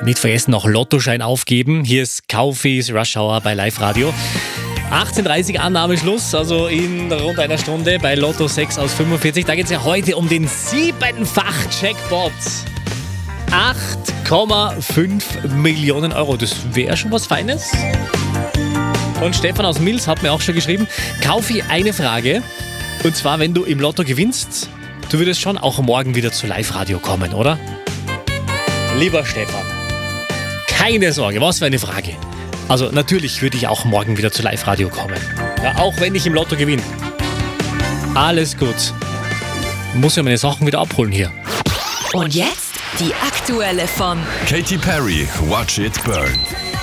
Nicht vergessen, noch Lottoschein aufgeben. Hier ist Kaufis Rush Hour bei Live Radio. 18:30 Annahmeschluss, also in rund einer Stunde bei Lotto 6 aus 45. Da geht es ja heute um den 7-fach-Jackpot. 8,5 Millionen Euro. Das wäre schon was Feines. Und Stefan aus Mils hat mir auch schon geschrieben, Kaufi, eine Frage. Und zwar, wenn du im Lotto gewinnst, du würdest schon auch morgen wieder zu Live-Radio kommen, oder? Lieber Stefan, keine Sorge, was für eine Frage. Also natürlich würde ich auch morgen wieder zu Live-Radio kommen. Ja, auch wenn ich im Lotto gewinne. Alles gut. Muss ja meine Sachen wieder abholen hier. Und jetzt die aktuelle von Katy Perry, Watch It Burn.